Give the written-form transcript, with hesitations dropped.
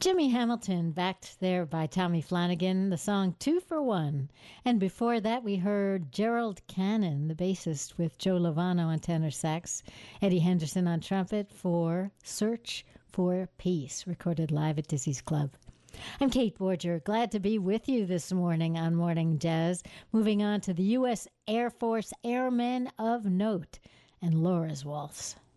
Jimmy Hamilton, backed there by Tommy Flanagan, the song Two for One. And before that, we heard Gerald Cannon, the bassist, with Joe Lovano on tenor sax, Eddie Henderson on trumpet for Search for Peace, recorded live at Dizzy's Club. I'm Kate Borger, glad to be with you this morning on Morning Jazz. Moving on to the U.S. Air Force Airmen of Note and Laura's Waltz.